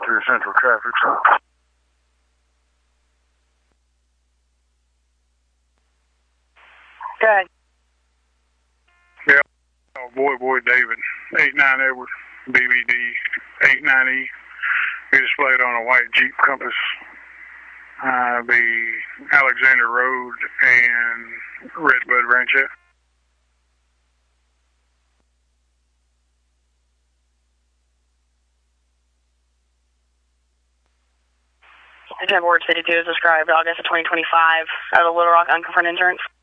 2 Central Traffic Stop. Good. Yeah. Boy David, 89 Edward, BBD 89E. Be displayed on a white Jeep Compass. Be Alexander Road and Redbud Ranchette. Agent Board 52 is described August of 2025 out of Little Rock Unconfirmed Insurance.